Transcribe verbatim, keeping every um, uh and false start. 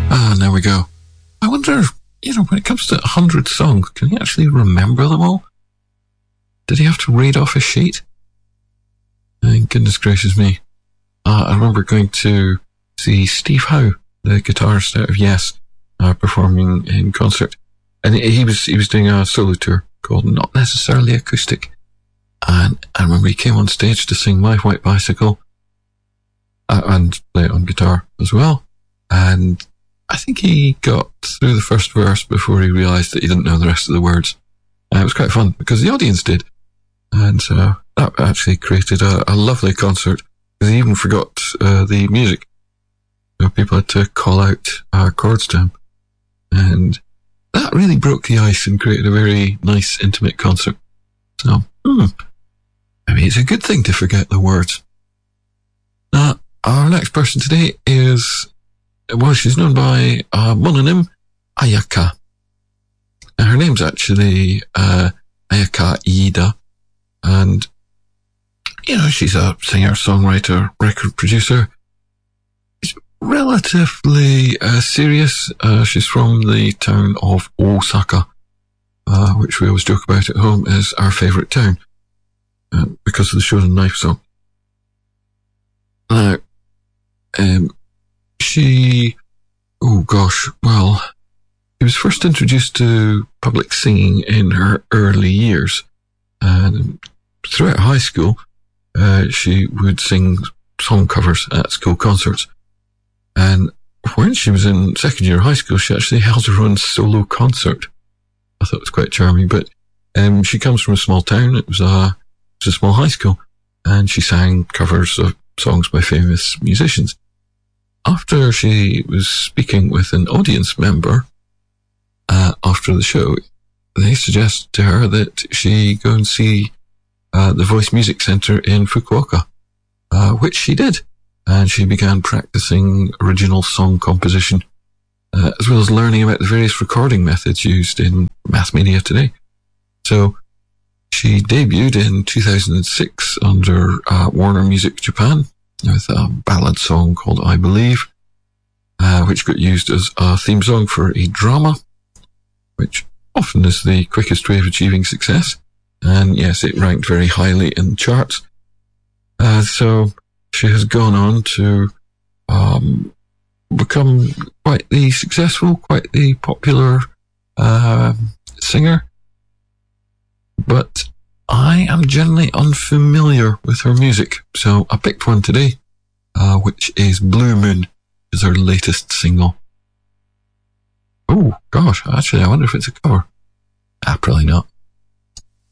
Ah, there we go. I wonder, you know, when it comes to one hundred songs, can he actually remember them all? Did he have to read off a sheet? Oh, goodness gracious me. Uh, I remember going to see Steve Howe, the guitarist out of Yes, uh, performing in concert. And he was he was doing a solo tour called Not Necessarily Acoustic. And I remember he came on stage to sing My White Bicycle uh, and play it on guitar as well. And I think he got through the first verse before he realised that he didn't know the rest of the words. Uh, it was quite fun because the audience did. And so that actually created a, a lovely concert. They even forgot uh, the music. So people had to call out uh, chords to him. And that really broke the ice and created a very nice, intimate concert. So, hmm, I mean, it's a good thing to forget the words. Now, our next person today is, well, she's known by a mononym, Ayaka. Now, her name's actually uh, Ayaka Iida. And, you know, she's a singer, songwriter, record producer. She's relatively uh, serious. Uh, she's from the town of Osaka, uh, which we always joke about at home as our favourite town, uh, because of the Shonen Knife song. Now, um, she, oh gosh, well, she was first introduced to public singing in her early years. And throughout high school, uh, she would sing song covers at school concerts. And when she was in second year of high school, she actually held her own solo concert. I thought it was quite charming. But um, she comes from a small town. It was a, it was a small high school. And she sang covers of songs by famous musicians. After she was speaking with an audience member uh, after the show, they suggested to her that she go and see uh, the Voice Music Centre in Fukuoka, uh, which she did. And she began practicing original song composition, uh, as well as learning about the various recording methods used in mass media today. So she debuted in two thousand six under uh, Warner Music Japan with a ballad song called I Believe, uh, which got used as a theme song for a drama, which often is the quickest way of achieving success. And yes, it ranked very highly in the charts. Uh, so she has gone on to um, become quite the successful, quite the popular uh, singer. But I am generally unfamiliar with her music. So I picked one today, uh, which is Blue Moon, which is her latest single. Oh, gosh, actually, I wonder if it's a cover. Ah, probably not.